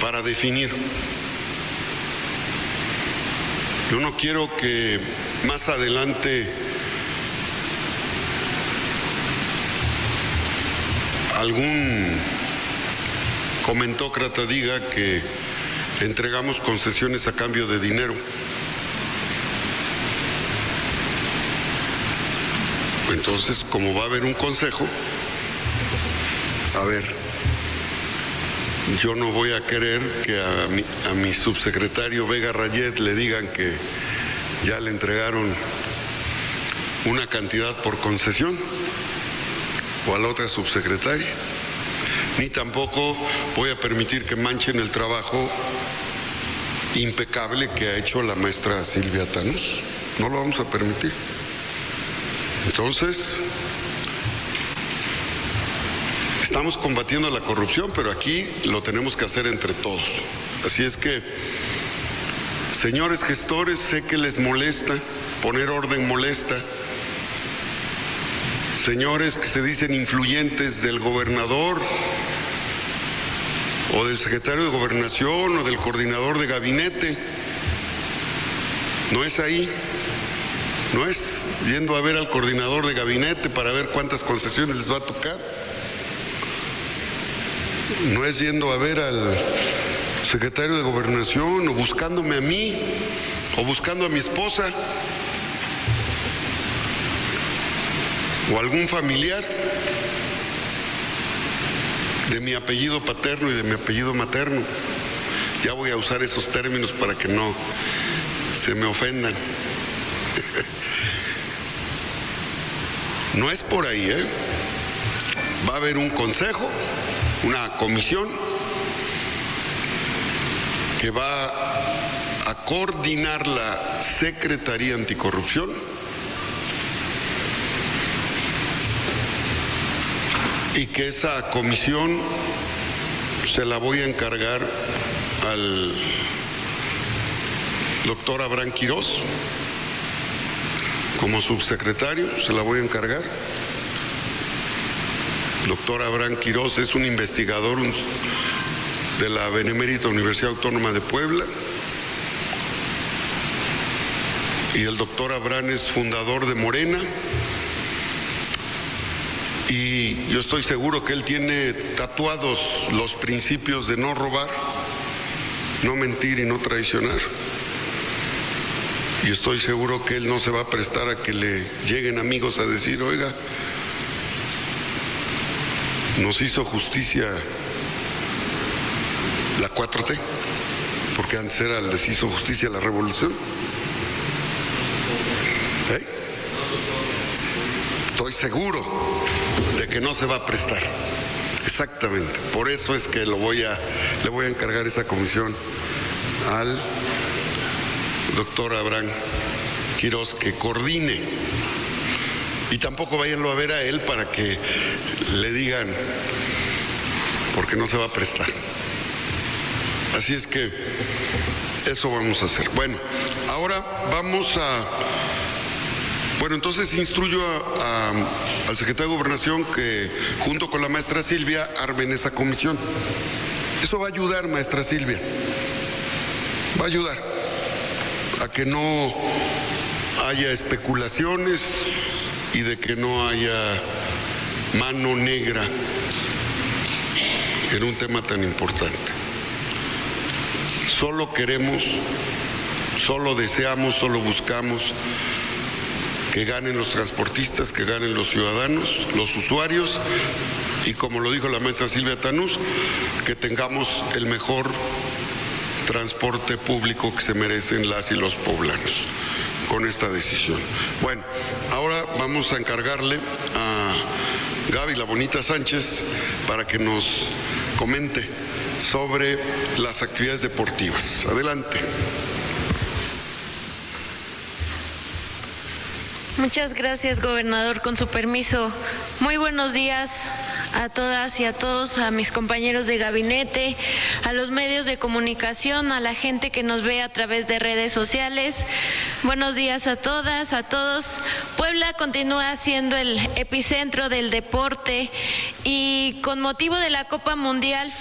para definir. Yo no quiero que más adelante algún comentócrata diga que entregamos concesiones a cambio de dinero. Entonces, como va a haber un consejo, a ver, yo no voy a querer que a mi subsecretario Vega Rayet le digan que ya le entregaron una cantidad por concesión, o a la otra subsecretaria, ni tampoco voy a permitir que manchen el trabajo impecable que ha hecho la maestra Silvia Tanús. No lo vamos a permitir. Entonces, estamos combatiendo la corrupción, pero aquí lo tenemos que hacer entre todos. Así es que, señores gestores, sé que les molesta, poner orden molesta. Señores que se dicen influyentes del gobernador o del secretario de Gobernación o del coordinador de gabinete, no es ahí. No es yendo a ver al coordinador de gabinete para ver cuántas concesiones les va a tocar. No es yendo a ver al secretario de Gobernación o buscándome a mí o buscando a mi esposa o algún familiar de mi apellido paterno y de mi apellido materno. Ya voy a usar esos términos para que no se me ofendan. No es por ahí, ¿eh? Va a haber un consejo, una comisión que va a coordinar la Secretaría Anticorrupción y que esa comisión se la voy a encargar al doctor Abraham Quirós. Como subsecretario se la voy a encargar. El doctor Abraham Quirós es un investigador de la Benemérita Universidad Autónoma de Puebla. Y el doctor Abraham es fundador de Morena. Y yo estoy seguro que él tiene tatuados los principios de no robar, no mentir y no traicionar. Y estoy seguro que él no se va a prestar a que le lleguen amigos a decir, oiga, nos hizo justicia la 4T, porque antes era les hizo justicia la revolución. Estoy seguro de que no se va a prestar. Exactamente. Por eso es que le voy a encargar esa comisión al doctor Abraham Quirós que coordine. Y tampoco váyanlo a ver a él para que le digan, porque no se va a prestar. Así es que eso vamos a hacer. Bueno, ahora vamos a... Bueno, entonces instruyo al secretario de Gobernación que junto con la maestra Silvia armen esa comisión. Eso va a ayudar, maestra Silvia. Va a ayudar a que no haya especulaciones y de que no haya mano negra en un tema tan importante. Solo queremos, solo deseamos, solo buscamos que ganen los transportistas, que ganen los ciudadanos, los usuarios, y como lo dijo la maestra Silvia Tanús, que tengamos el mejor transporte público que se merecen las y los poblanos con esta decisión. Bueno, ahora vamos a encargarle a Gaby La Bonita Sánchez para que nos comente sobre las actividades deportivas. Adelante. Muchas gracias, gobernador. Con su permiso, muy buenos días a todas y a todos, a mis compañeros de gabinete, a los medios de comunicación, a la gente que nos ve a través de redes sociales. Buenos días a todas, a todos. Puebla continúa siendo el epicentro del deporte y con motivo de la Copa Mundial